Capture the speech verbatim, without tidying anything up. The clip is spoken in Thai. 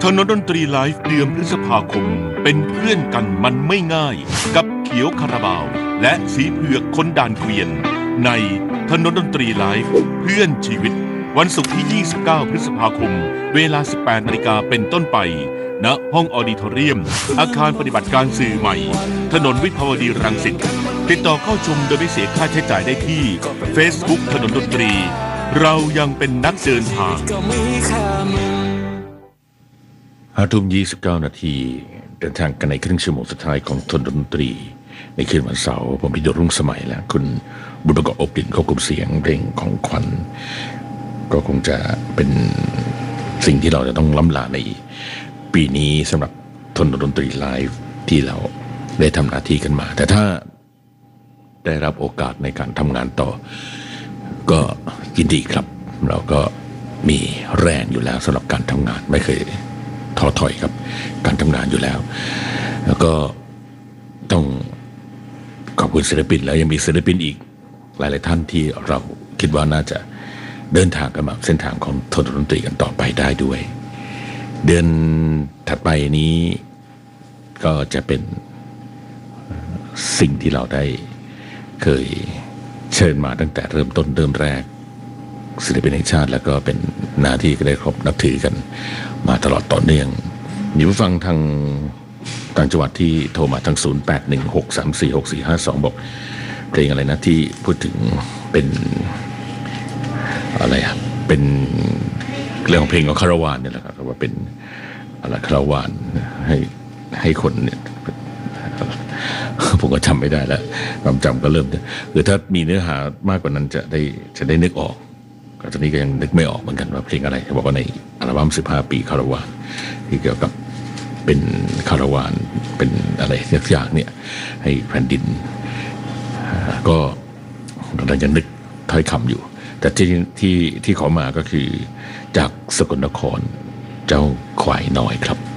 ถนนดนตรีไลฟ์เดือนพฤษภาคมเป็นเพื่อนกันมันไม่ง่ายกับเขียวคาราบาวและสีเผือกคนด่านเกวียนในถนนดนตรีไลฟ์เพื่อนชีวิตวันศุกร์ที่ยี่สิบเก้าพฤษภาคมเวลา สิบแปดนาฬิกาเป็นต้นไปณห้องออดิทอเรียมอาคารปฏิบัติการสื่อใหม่ถนนวิภาวดีรังสิตติดต่อเข้าชมโดยไม่เสียค่าใช้จ่ายได้ที่ Facebook ถนนดนตรีเรายังเป็นนักเดินทางห้าทุ่มยี่สิบเก้านาทีเดินทางกันในครึ่งชั่วโมงสุดท้ายของถนนดนตรีในคืนวันเสาร์ผมพิโดรุ่งสมัยและคุณบุญประกอบอบกลิ่นควบคุมเสียงเพลงของขวัญก็คงจะเป็นสิ่งที่เราจะต้องล้ำลาในปีนี้สำหรับถนนดนตรีไลฟ์ที่เราได้ทำหน้าที่กันมาแต่ถ้าได้รับโอกาสในการทำงานต่อก็ยินดีครับเราก็มีแรงอยู่แล้วสำหรับการทำงานไม่เคยท้อถอยกับการทำงานอยู่แล้วแล้วก็ต้องขอบคุณศิลปินแล้วยังมีศิลปินอีกหลายๆท่านที่เราคิดว่าน่าจะเดินทางกันมาเส้นทางของถนนดนตรีกันต่อไปได้ด้วยเดือนถัดไปนี้ก็จะเป็นสิ่งที่เราได้เคยเชิญมาตั้งแต่เริ่มต้นเริ่มแรกศิลปินแห่งชาติแล้วก็เป็นหน้าที่ก็ได้ครบนับถือกันมาตลอดต่อเนื่องมีผู้ฟังทางต่างจังหวัดที่โทรมาทางศูนย์แปดหนึ่งหกสามสี่หกสี่ห้าสองบอกเพลงอะไรนะที่พูดถึงเป็นอะไรอะเป็นเรื่องของเพลงของคาราวานเนี่ยแหละครับว่าเป็นอะไรคาราวานให้ให้คนเนี่ยผมก็จำไม่ได้แล้วความจำก็เริ่มคือถ้ามีเนื้อหามากกว่านั้นจะได้จะได้นึกออกก็ตอนนี้ก็ยังนึกไม่ออกเหมือนกันว่าเพลงอะไรบอกว่าในอัลบั้มสิบห้าปีคาราวานที่เกี่ยวกับเป็นคาราวานเป็นอะไรสักอย่างเนี่ยให้แผ่นดินก็เราจะนึกถ้อยคำอยู่แต่ที่ที่ที่ขอมาก็คือจากสกลนครเจ้าควายน้อยครับ